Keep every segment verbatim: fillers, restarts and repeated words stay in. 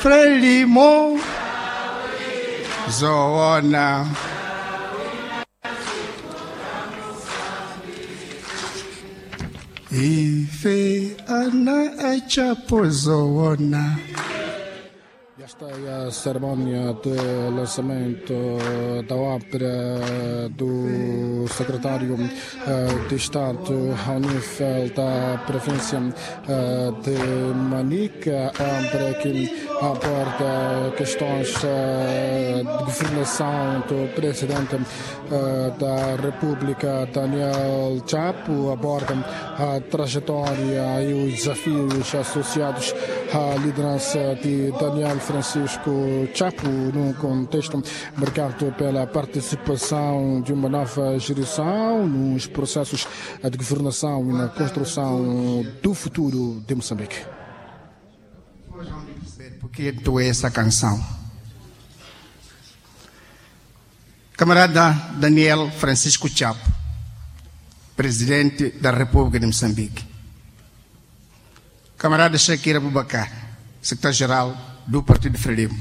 Frelimo Zoona Ife Ana Echapo Zoona. Esta é a cerimônia de lançamento da ópera do secretário uh, de Estado ao nível da província uh, de Manica, para que aborda questões uh, de governação do presidente uh, da República, Daniel Chapo, aborda a trajetória e os desafios associados à liderança de Daniel Francisco Chapo, num contexto marcado pela participação de uma nova geração nos processos de governação e na construção do futuro de Moçambique. Por que tu é essa canção? Camarada Daniel Francisco Chapo, presidente da República de Moçambique. Camarada Shakira Abubakar, secretário-geral do Partido Frelimo.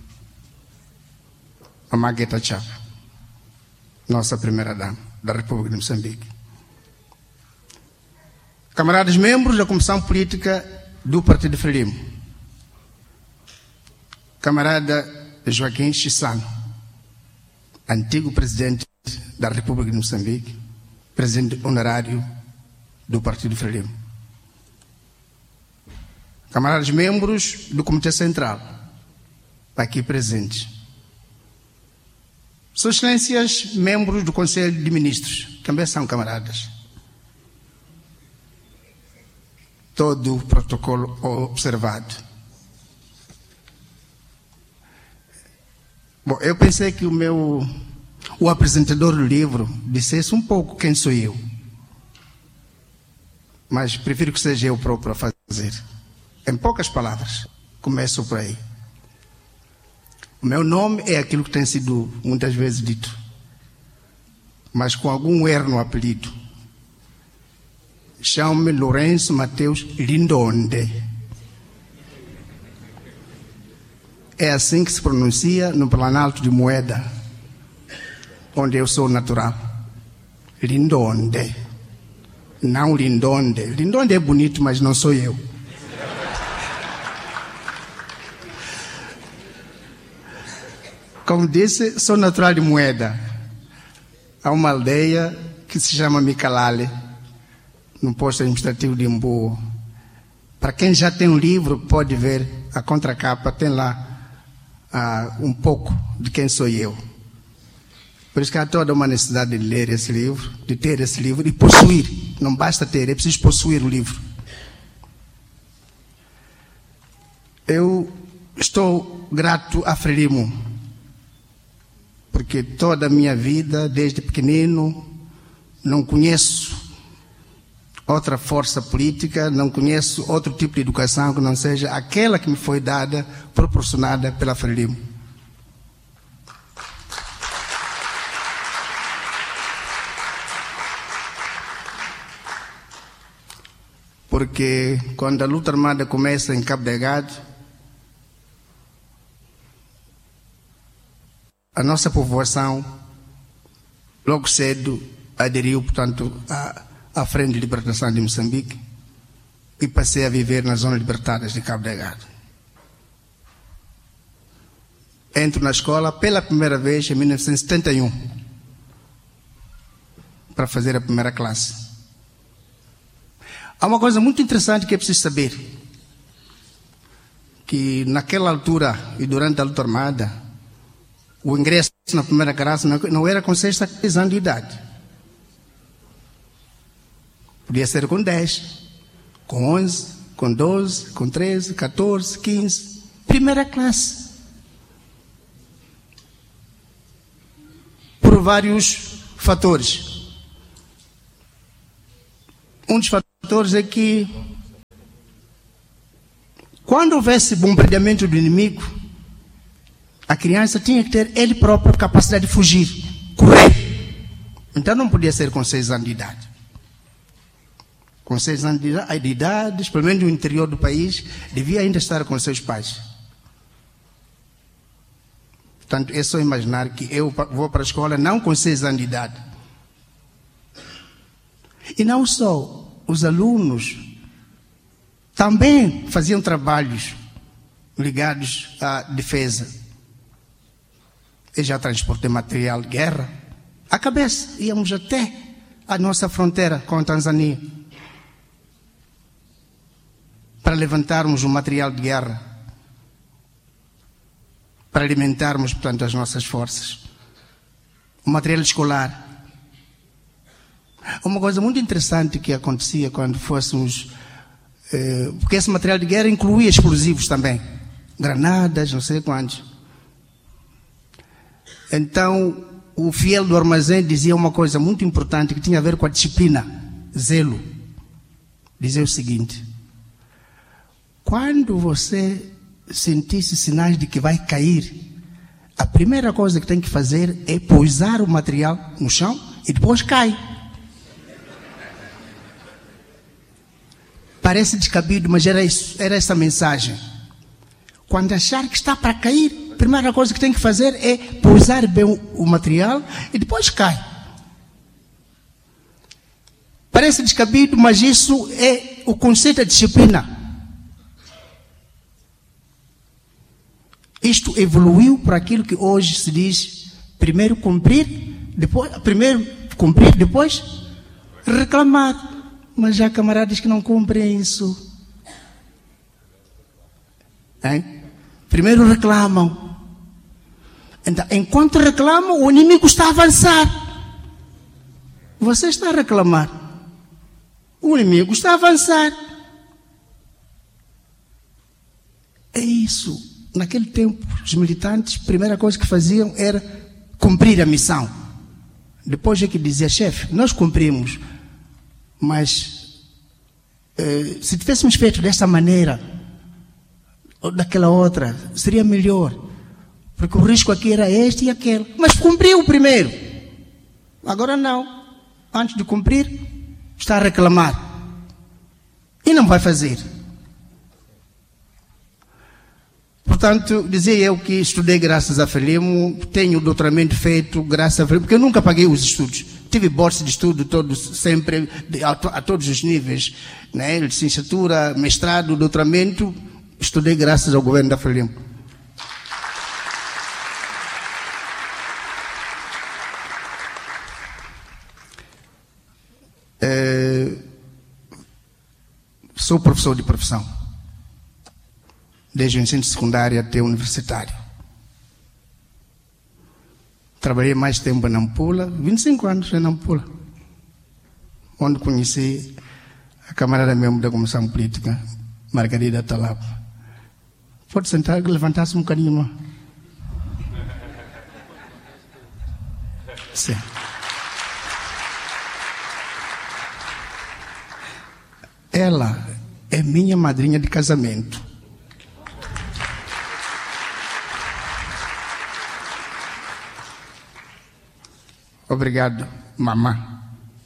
Amagueta Chapo, nossa primeira-dama da República de Moçambique. Camaradas membros da Comissão Política do Partido Frelimo. Camarada Joaquim Chissano, antigo presidente da República de Moçambique, presidente honorário do Partido Frelimo. Camaradas membros do Comitê Central, aqui presentes. Suas Excelências, membros do Conselho de Ministros, também são camaradas. Todo o protocolo observado. Bom, eu pensei que o meu, o apresentador do livro dissesse um pouco quem sou eu. Mas prefiro que seja eu próprio a fazer. Em poucas palavras, começo por aí. O meu nome é aquilo que tem sido muitas vezes dito, mas com algum erro no apelido. Chamo-me Lourenço Mateus Lindonde. É assim que se pronuncia no Planalto de Moeda, onde eu sou natural. Lindonde. Não Lindonde. Lindonde é bonito, mas não sou eu. Como disse, sou natural de Moeda. Há uma aldeia que se chama Micalale, no posto administrativo de Mboa. Para quem já tem um livro, pode ver a contracapa, tem lá uh, um pouco de quem sou eu. Por isso que há toda uma necessidade de ler esse livro, de ter esse livro e possuir. Não basta ter, é preciso possuir o livro. Eu estou grato a Frelimo, porque toda a minha vida, desde pequenino, não conheço outra força política, não conheço outro tipo de educação que não seja aquela que me foi dada, proporcionada pela Frelimo. Porque quando a luta armada começa em Cabo Delgado, a nossa povoação, logo cedo, aderiu, portanto, à, à Frente de Libertação de Moçambique e passei a viver nas zonas libertadas de Cabo Delgado. Entro na escola pela primeira vez em mil novecentos e setenta e um para fazer a primeira classe. Há uma coisa muito interessante que é preciso saber, que naquela altura e durante a luta armada, o ingresso na primeira classe não era com seis anos de idade. Podia ser com dez, com onze, com doze, com treze, catorze, quinze. Primeira classe. Por vários fatores. Um dos fatores é que, quando houvesse bombardeamento do inimigo, a criança tinha que ter ele próprio capacidade de fugir, correr. Então não podia ser com seis anos de idade. Com seis anos de idade, pelo menos no interior do país, devia ainda estar com seus pais. Portanto, é só imaginar que eu vou para a escola não com seis anos de idade. E não só, os alunos também faziam trabalhos ligados à defesa. Eu já transportei material de guerra. À cabeça, íamos até a nossa fronteira com a Tanzânia para levantarmos o material de guerra, para alimentarmos, portanto, as nossas forças. O material escolar. Uma coisa muito interessante que acontecia quando fôssemos... Eh, porque esse material de guerra incluía explosivos também. Granadas, não sei quantos. Então, o fiel do armazém dizia uma coisa muito importante que tinha a ver com a disciplina, zelo. Dizia o seguinte: quando você sentisse sinais de que vai cair, a primeira coisa que tem que fazer é pousar o material no chão e depois cai. Parece descabido, mas era, isso, era essa mensagem. Quando achar que está para cair, a primeira coisa que tem que fazer é pousar bem o, o material e depois cai. Parece descabido, mas isso é o conceito da disciplina. Isto evoluiu para aquilo que hoje se diz: primeiro cumprir, depois, primeiro cumprir, depois reclamar. Mas há camaradas que não cumprem isso. Hein? Primeiro reclamam. Então, enquanto reclamam, o inimigo está a avançar. Você está a reclamar. O inimigo está a avançar. É isso. Naquele tempo, os militantes, a primeira coisa que faziam era cumprir a missão. Depois é que dizia: chefe, nós cumprimos, mas eh, se tivéssemos feito desta maneira ou daquela outra, seria melhor, porque o risco aqui era este e aquele. Mas cumpriu primeiro. Agora não. Antes de cumprir, está a reclamar. E não vai fazer. Portanto, dizia eu que estudei graças a Frelimo, tenho o doutoramento feito graças a Frelimo, porque eu nunca paguei os estudos. Tive bolsa de estudo todos, sempre, a, a todos os níveis, né? Licenciatura, mestrado, doutoramento, estudei graças ao governo da Frelimo. É, sou professor de profissão, desde o ensino secundário até o universitário. Trabalhei mais tempo em Nampula, vinte e cinco anos em Nampula, onde conheci a camarada mesmo da Comissão Política, Margarida Talapa. Pode sentar, levantar-se um bocadinho mais. Sim. Ela é minha madrinha de casamento. Obrigado, mamã.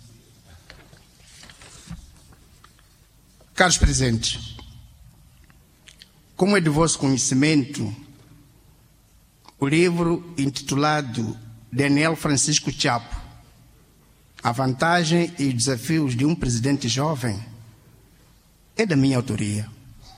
Caros presentes, como é de vosso conhecimento, o livro intitulado Daniel Francisco Chapo, A Vantagem e os Desafios de um Presidente Jovem, é da minha autoria.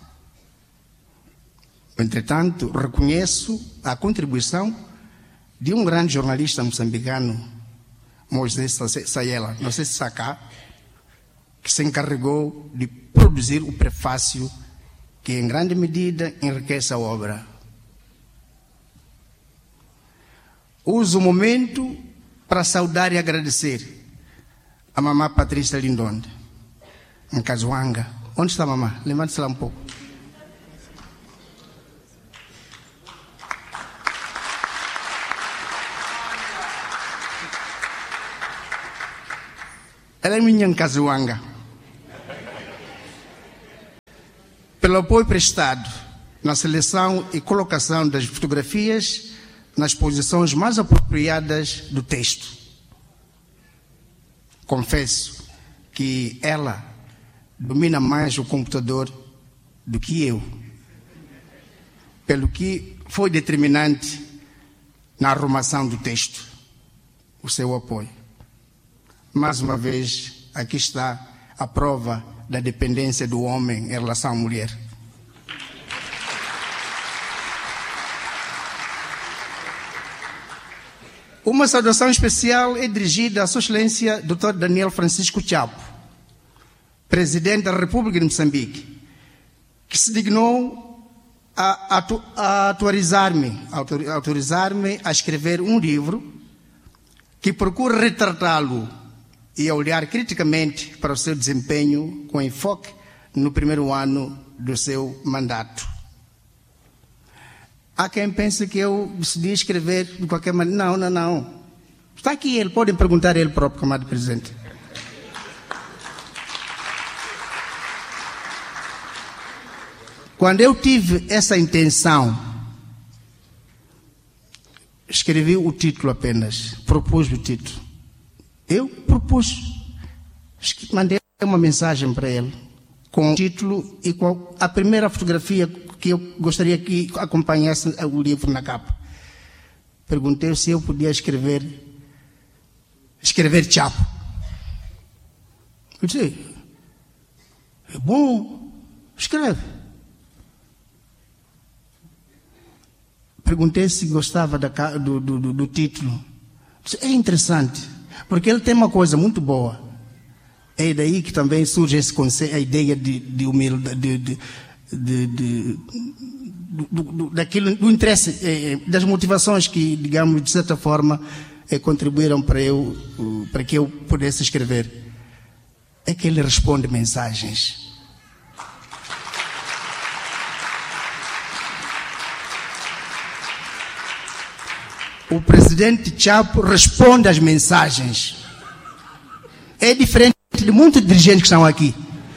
Entretanto, reconheço a contribuição de um grande jornalista moçambicano, Moisés Sayela, não sei se saca, que se encarregou de produzir o prefácio que em grande medida enriquece a obra. Uso o momento para saudar e agradecer a mamã Patrícia Lindonde, em Cazuanga. Onde está a mamã? Levante-se lá um pouco. Ela é minha em Cazuanga. Pelo apoio prestado na seleção e colocação das fotografias nas posições mais apropriadas do texto. Confesso que ela domina mais o computador do que eu, pelo que foi determinante na arrumação do texto, o seu apoio. Mais uma vez, aqui está a prova da dependência do homem em relação à mulher. Uma saudação especial é dirigida à Sua Excelência doutor Daniel Francisco Chapo, Presidente da República de Moçambique, que se dignou a, atu, a autorizar-me autorizar-me a escrever um livro que procura retratá-lo e a olhar criticamente para o seu desempenho com enfoque no primeiro ano do seu mandato. Há quem pense que eu decidi escrever de qualquer maneira. Não, não, não. Está aqui ele, podem perguntar a ele próprio, camarada presidente. Quando eu tive essa intenção, escrevi o título apenas, propus o título. Eu propus, mandei uma mensagem para ele, com o título e com a primeira fotografia que eu gostaria que acompanhasse o livro na capa. Perguntei se eu podia escrever, escrever Chapo. Eu disse, é bom, escreve. Perguntei se gostava da, do, do, do, do título. Disse, é interessante, porque ele tem uma coisa muito boa. É daí que também surge esse conceito, a ideia de, de humildade, de, de, de, de, do, do, daquilo, do interesse, eh, das motivações que, digamos, de certa forma, eh, contribuíram para eu, para que eu pudesse escrever. É que ele responde mensagens. O presidente Chapo responde às mensagens. É diferente de muitos dirigentes que estão aqui.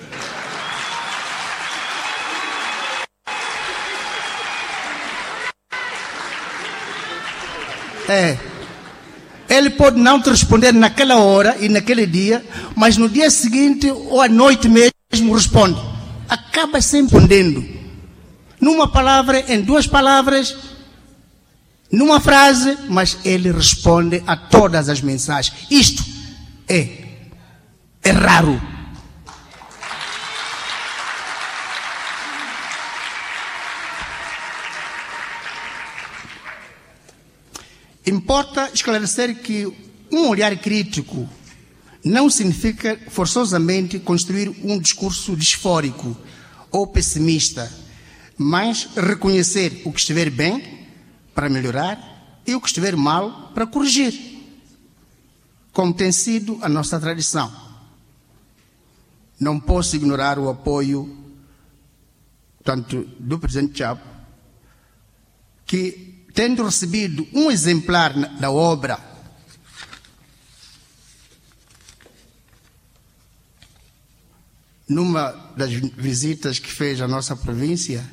É. Ele pode não te responder naquela hora e naquele dia, mas no dia seguinte ou à noite mesmo responde. Acaba sempre respondendo. Numa palavra, em duas palavras, numa frase, mas ele responde a todas as mensagens. Isto é, é raro. Importa esclarecer que um olhar crítico não significa forçosamente construir um discurso disfórico ou pessimista, mas reconhecer o que estiver bem para melhorar e o que estiver mal para corrigir, como tem sido a nossa tradição. Não posso ignorar o apoio tanto do presidente Chapo, que tendo recebido um exemplar da obra numa das visitas que fez à nossa província,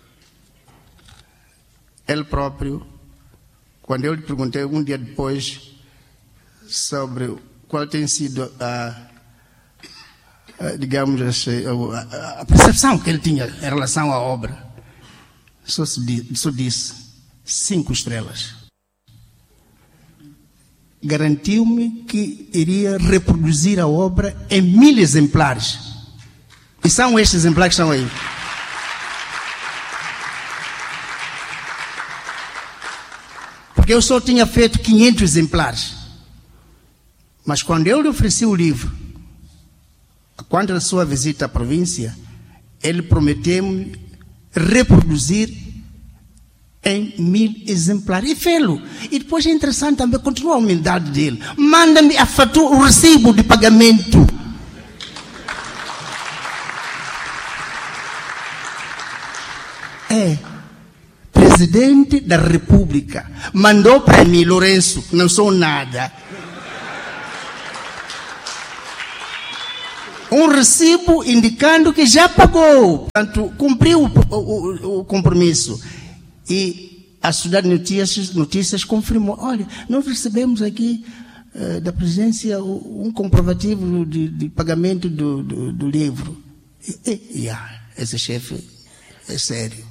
ele próprio, quando eu lhe perguntei um dia depois sobre qual tem sido a, a digamos assim, a, a percepção que ele tinha em relação à obra, só, se, só disse cinco estrelas. Garantiu-me que iria reproduzir a obra em mil exemplares. E são estes exemplares que estão aí. Porque eu só tinha feito quinhentos exemplares. Mas quando eu lhe ofereci o livro, quando a sua visita à província, ele prometeu-me reproduzir em mil exemplares. E fê-lo. E depois é interessante também, continua a humildade dele. Manda-me a fatura, o recibo de pagamento. É. Presidente da República. Mandou para mim, Lourenço, não sou nada. Um recibo indicando que já pagou. Portanto, cumpriu o, o, o compromisso. E a Sociedade de Notícias, Notícias confirmou, olha, nós recebemos aqui uh, da presidência um comprovativo de, de pagamento do, do, do livro. E, e, e ah, esse chefe é sério.